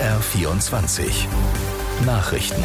BR24 Nachrichten.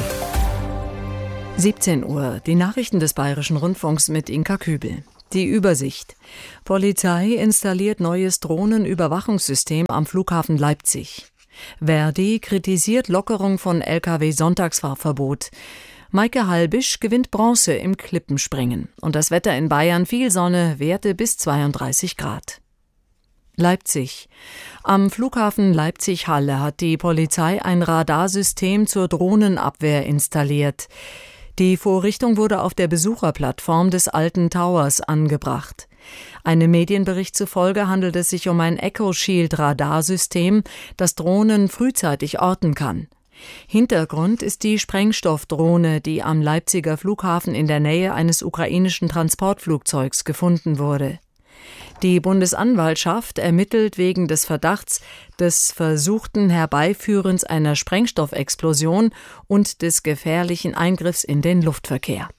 17 Uhr, die Nachrichten des Bayerischen Rundfunks mit Inka Kübel. Die Übersicht. Polizei installiert neues Drohnenüberwachungssystem am Flughafen Leipzig. Ver.di kritisiert Lockerung von Lkw-Sonntagsfahrverbot. Maike Halbisch gewinnt Bronze im Klippenspringen. Und das Wetter in Bayern: viel Sonne, Werte bis 32 Grad. Leipzig. Am Flughafen Leipzig-Halle hat die Polizei ein Radarsystem zur Drohnenabwehr installiert. Die Vorrichtung wurde auf der Besucherplattform des alten Towers angebracht. Einem Medienbericht zufolge handelt es sich um ein Echo-Shield-Radarsystem, das Drohnen frühzeitig orten kann. Hintergrund ist die Sprengstoffdrohne, die am Leipziger Flughafen in der Nähe eines ukrainischen Transportflugzeugs gefunden wurde. Die Bundesanwaltschaft ermittelt wegen des Verdachts des versuchten Herbeiführens einer Sprengstoffexplosion und des gefährlichen Eingriffs in den Luftverkehr.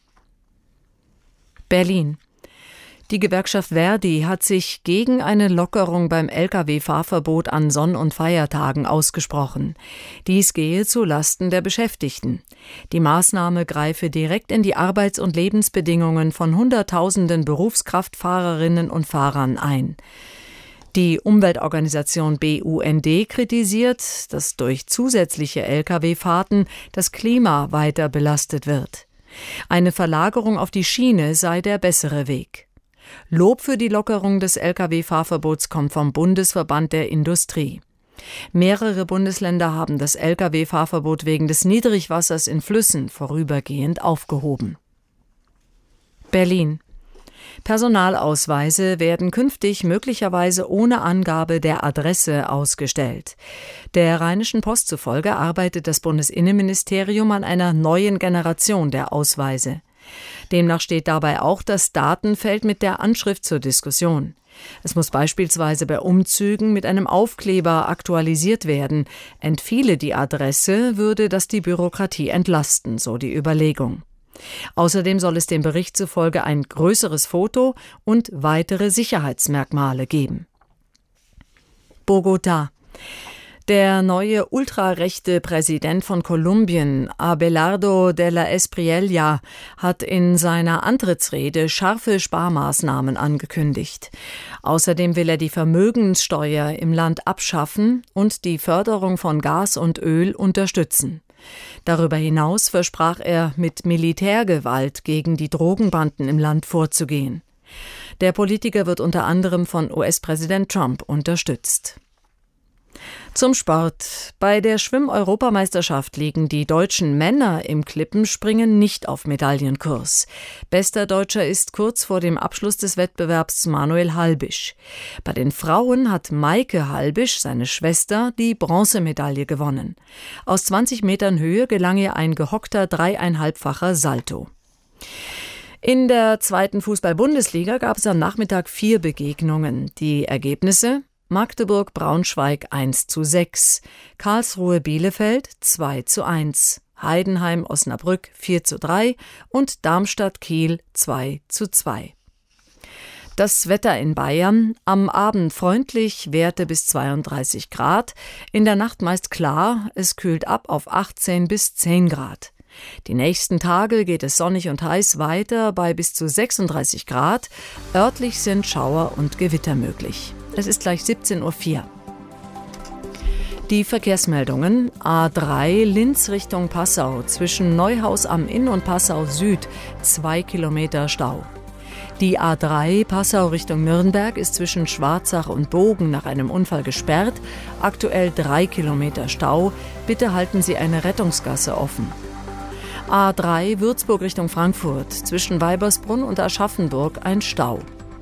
Berlin. Die Gewerkschaft ver.di hat sich gegen eine Lockerung beim Lkw-Fahrverbot an Sonn- und Feiertagen ausgesprochen. Dies gehe zu Lasten der Beschäftigten. Die Maßnahme greife direkt in die Arbeits- und Lebensbedingungen von Hunderttausenden Berufskraftfahrerinnen und Fahrern ein. Die Umweltorganisation BUND kritisiert, dass durch zusätzliche Lkw-Fahrten das Klima weiter belastet wird. Eine Verlagerung auf die Schiene sei der bessere Weg. Lob für die Lockerung des Lkw-Fahrverbots kommt vom Bundesverband der Industrie. Mehrere Bundesländer haben das Lkw-Fahrverbot wegen des Niedrigwassers in Flüssen vorübergehend aufgehoben. Berlin. Personalausweise werden künftig möglicherweise ohne Angabe der Adresse ausgestellt. Der Rheinischen Post zufolge arbeitet das Bundesinnenministerium an einer neuen Generation der Ausweise. Demnach steht dabei auch das Datenfeld mit der Anschrift zur Diskussion. Es muss beispielsweise bei Umzügen mit einem Aufkleber aktualisiert werden. Entfiele die Adresse, würde das die Bürokratie entlasten, so die Überlegung. Außerdem soll es dem Bericht zufolge ein größeres Foto und weitere Sicherheitsmerkmale geben. Bogotá. Der neue ultrarechte Präsident von Kolumbien, Abelardo de la Espriella, hat in seiner Antrittsrede scharfe Sparmaßnahmen angekündigt. Außerdem will er die Vermögenssteuer im Land abschaffen und die Förderung von Gas und Öl unterstützen. Darüber hinaus versprach er, mit Militärgewalt gegen die Drogenbanden im Land vorzugehen. Der Politiker wird unter anderem von US-Präsident Trump unterstützt. Zum Sport. Bei der Schwimm-Europameisterschaft liegen die deutschen Männer im Klippenspringen nicht auf Medaillenkurs. Bester Deutscher ist kurz vor dem Abschluss des Wettbewerbs Manuel Halbisch. Bei den Frauen hat Maike Halbisch, seine Schwester, die Bronzemedaille gewonnen. Aus 20 Metern Höhe gelang ihr ein gehockter 3,5-facher Salto. In der zweiten Fußball-Bundesliga gab es am Nachmittag 4 Begegnungen. Die Ergebnisse: Magdeburg-Braunschweig 1:6, Karlsruhe-Bielefeld 2:1, Heidenheim-Osnabrück 4:3 und Darmstadt-Kiel 2:2. Das Wetter in Bayern: am Abend freundlich, Werte bis 32 Grad, in der Nacht meist klar, es kühlt ab auf 18 bis 10 Grad. Die nächsten Tage geht es sonnig und heiß weiter bei bis zu 36 Grad. Örtlich sind Schauer und Gewitter möglich. Es ist gleich 17:04 Uhr. Die Verkehrsmeldungen: A3 Linz Richtung Passau, zwischen Neuhaus am Inn und Passau Süd 2 Kilometer Stau. Die A3 Passau Richtung Nürnberg ist zwischen Schwarzach und Bogen nach einem Unfall gesperrt. Aktuell 3 Kilometer Stau. Bitte halten Sie eine Rettungsgasse offen. A3 Würzburg Richtung Frankfurt, zwischen Weibersbrunn und Aschaffenburg ein Stau.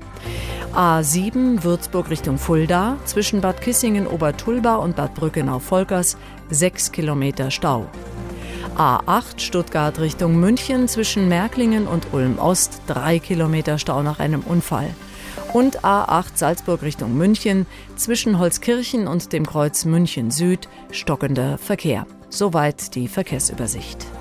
A7 Würzburg Richtung Fulda, zwischen Bad Kissingen-Obertulba und Bad Brückenau-Volkers 6 Kilometer Stau. A8 Stuttgart Richtung München, zwischen Märklingen und Ulm-Ost 3 Kilometer Stau nach einem Unfall. Und A8 Salzburg Richtung München, zwischen Holzkirchen und dem Kreuz München Süd stockender Verkehr. Soweit die Verkehrsübersicht.